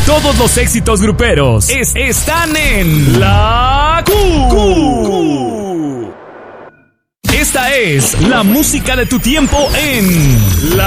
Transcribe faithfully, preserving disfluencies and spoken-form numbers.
Todos los éxitos gruperos es, están en La Q. Q. Esta es la música de tu tiempo en La